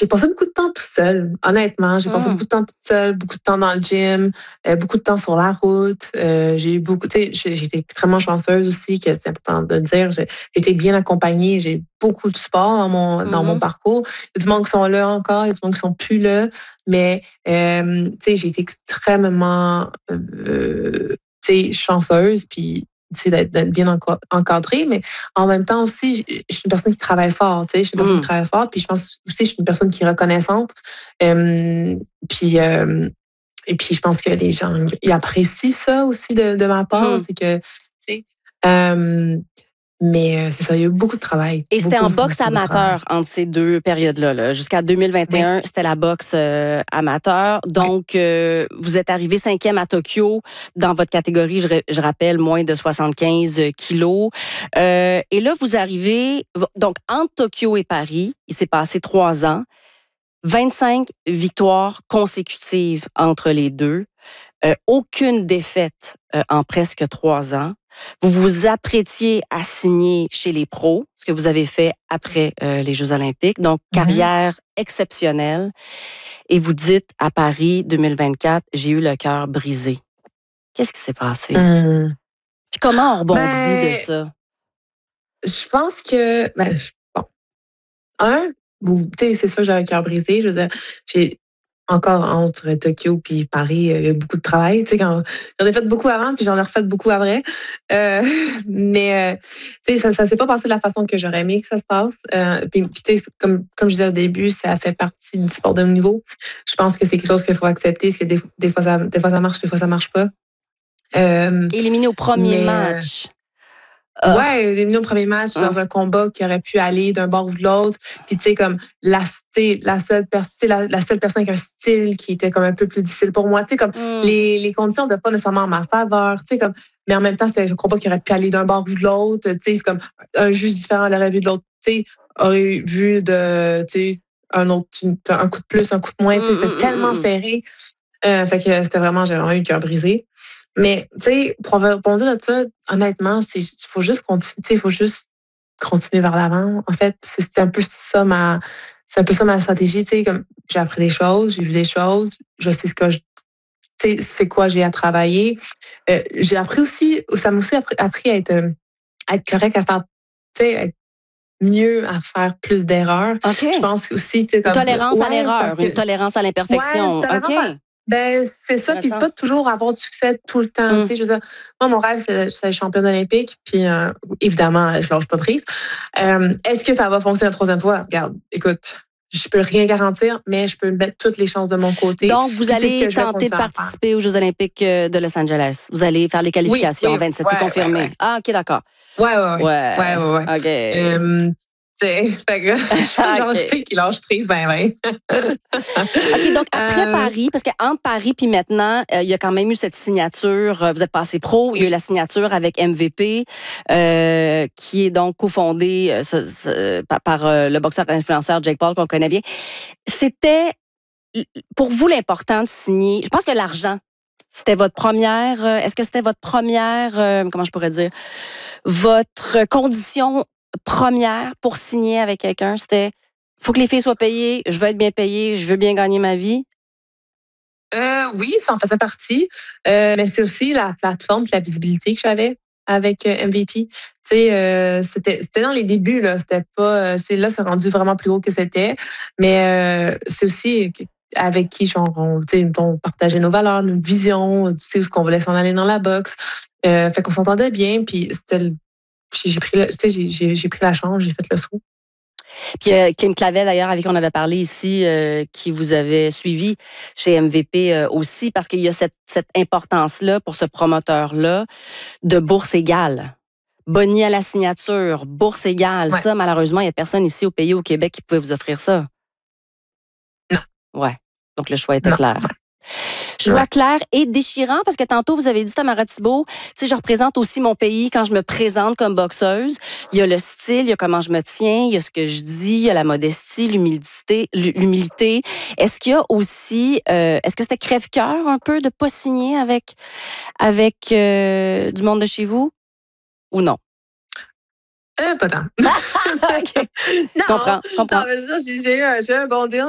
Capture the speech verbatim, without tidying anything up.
j'ai passé beaucoup de temps toute seule, honnêtement. J'ai passé Mmh. beaucoup de temps toute seule, beaucoup de temps dans le gym, euh, beaucoup de temps sur la route. Euh, j'ai eu beaucoup, tu sais, j'ai j'ai été extrêmement chanceuse aussi, que c'est important de le dire. J'ai j'ai été bien accompagnée, j'ai eu beaucoup de support dans mon, dans mon Mhm. parcours. Il y a du monde qui sont là encore, il y a du monde qui sont plus là, mais euh, tu sais, j'ai été extrêmement euh, tu sais, chanceuse, puis tu sais, d'être d'être bien enco- encadrée, mais en même temps aussi, je je suis une personne qui travaille fort, tu sais, je suis une personne qui Mm. travaille fort, puis je pense aussi, je suis une personne qui est reconnaissante. Euh, puis, euh, et puis, je pense que les gens, ils apprécient ça aussi de, de ma part, Mhm. c'est que, tu sais, euh, mais euh, c'est ça, il y a eu beaucoup de travail, Et c'était beaucoup, en beaucoup, boxe beaucoup de travail. amateur entre ces deux périodes-là. Là. Jusqu'à deux mille vingt et Oui, un, c'était la boxe euh, amateur. oui. Donc, euh, vous êtes arrivé cinquième à Tokyo dans votre catégorie, je, je rappelle, moins de soixante-quinze kilos. Euh, et là, vous arrivez, donc, entre Tokyo et Paris, il s'est passé trois ans, vingt-cinq victoires consécutives entre les deux. Euh, aucune défaite euh, en presque trois ans. Vous vous apprêtiez à signer chez les pros, ce que vous avez fait après euh, les Jeux olympiques. Donc, Mhm. carrière exceptionnelle. Et vous dites à Paris deux mille vingt-quatre, j'ai eu le cœur brisé. Qu'est-ce qui s'est passé? Hum. Puis comment on rebondit de Ben, ça? je pense que, ben, je- bon, un, ou, tu sais, c'est ça, j'ai un cœur brisé. Je veux dire, j'ai encore entre Tokyo puis Paris, euh, il y a beaucoup de travail. Tu sais, quand, j'en ai fait beaucoup avant, puis j'en ai refait beaucoup après. Euh, mais, euh, tu sais, ça, ça s'est pas passé de la façon que j'aurais aimé que ça se passe. Euh, puis, puis, tu sais, comme, comme je disais au début, ça fait partie du sport de haut niveau. Je pense que c'est quelque chose qu'il faut accepter, parce que des, des fois, ça, des fois, ça marche, des fois, ça marche pas. Euh, Éliminé au premier mais, euh, match. Ah, Ouais, éliminé au premier match hein. dans un combat qui aurait pu aller d'un bord ou de l'autre. Puis tu sais, comme la, tu sais, la seule personne, la, la seule personne avec un style qui était comme un peu plus difficile pour moi. Tu sais, comme Hum, les, les conditions de pas nécessairement en ma faveur. Tu sais, comme, mais en même temps, c'était un combat qui aurait pu aller d'un bord ou de l'autre. Tu sais, c'est comme un juge différent l'aurait vu de l'autre. Tu sais, aurait vu de, tu sais, un autre, un coup de plus, un coup de moins. hum, Tu sais, c'était hum, hum, tellement hum. serré. Euh, fait que c'était vraiment, j'ai vraiment eu le cœur brisé. Mais, tu sais, pour répondre à ça, honnêtement, il faut juste continuer, tu sais, il faut juste continuer vers l'avant. En fait, c'est c'est un peu ça ma, c'est un peu ça ma stratégie, tu sais, comme j'ai appris des choses, j'ai vu des choses, je sais ce que je, tu sais, c'est quoi j'ai à travailler. Euh, j'ai appris aussi, ça m'a aussi appris, appris à être, euh, à être correct, à faire, tu sais, à être mieux, à faire plus d'erreurs. OK. Je pense aussi, tu sais, Une comme, tolérance à ouais, parce l'erreur, que, une tolérance à ouais, l'imperfection. OK. tolérance à, ben, c'est ça, puis Intéressant. pas toujours avoir du succès tout le temps. Tu Hum. sais, je veux dire, moi, mon rêve, c'est c'est être championne olympique, puis euh, évidemment, je lâche pas prise. Euh, Est-ce que ça va fonctionner la troisième fois? Regarde, écoute, je peux rien garantir, mais je peux mettre toutes les chances de mon côté, Donc, vous puis c'est ce allez que je vais tenter de continuer à faire. participer aux Jeux olympiques euh, de Los Angeles. Vous allez faire les Oui, qualifications. oui, vingt-sept, c'est ouais, ouais, confirmé. ouais. Ah, OK, d'accord. Ouais, ouais, ouais. Ouais, Ouais, ouais, ouais. OK. Euh, tu sais, fait que, je suis le genre de OK. fille qui lâche prise, ben, ben. OK, donc après Euh, Paris, parce qu'entre Paris puis maintenant, euh, il y a quand même eu cette signature. euh, Vous êtes passé pro, il y a eu oui. la signature avec M V P, euh, qui est donc cofondé euh, ce- ce- par, par, euh, le boxeur influenceur Jake Paul, qu'on connaît bien. C'était, pour vous, l'important de signer. Je pense que l'argent, c'était votre première. euh, Est-ce que c'était votre première, euh, comment je pourrais dire, votre condition première pour signer avec quelqu'un? C'était, faut que les filles soient payées, je veux être bien payée, je veux bien gagner ma vie. Euh, oui, ça en faisait partie. Euh, mais c'est aussi la plateforme et la visibilité que j'avais avec euh, M V P. Tu sais, euh, c'était, c'était dans les débuts, là. C'était pas. euh, C'est là, c'est rendu vraiment plus haut que c'était. Mais euh, c'est aussi que- avec qui, genre, on, tu sais, on partageait nos valeurs, nos visions, tu sais, où ce qu'on voulait s'en aller dans la boxe. Euh, fait qu'on s'entendait bien, puis c'était le- puis j'ai pris le, tu sais, j'ai, j'ai, j'ai pris la chance, j'ai fait le saut. Puis euh, Kim Clavel, d'ailleurs, avec qui on avait parlé ici, euh, qui vous avait suivi chez M V P euh, aussi, parce qu'il y a cette, cette importance-là pour ce promoteur-là de bourse égale. Boni à la signature, bourse égale. Ouais. Ça, malheureusement, il n'y a personne ici au pays, au Québec, qui pouvait vous offrir ça. Non, Ouais. Donc, le choix était non. clair. Ouais. Choix clair et déchirant, parce que tantôt, vous avez dit, Tamara Thibault, tu sais, je représente aussi mon pays quand je me présente comme boxeuse. Il y a le style, il y a comment je me tiens, il y a ce que je dis, il y a la modestie, l'humilité. l'humilité. Est-ce qu'il y a aussi, euh, est-ce que c'était crève-cœur un peu de pas signer avec, avec euh, du monde de chez vous ou non? Euh, pas tant. OK. non, Comprends, non, comprends. mais ça, j'ai j'ai eu un, j'ai eu un bon deal.